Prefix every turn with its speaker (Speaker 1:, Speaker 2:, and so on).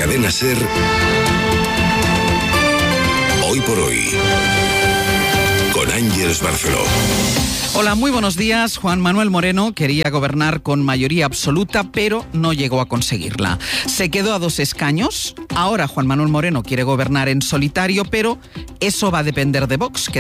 Speaker 1: Cadena SER, Hoy por Hoy, con Ángeles Barceló.
Speaker 2: Hola, muy buenos días. Juan Manuel Moreno quería gobernar con mayoría absoluta, pero no llegó a conseguirla. Se quedó a 2 escaños. Ahora Juan Manuel Moreno quiere gobernar en solitario, pero eso va a depender de Vox, que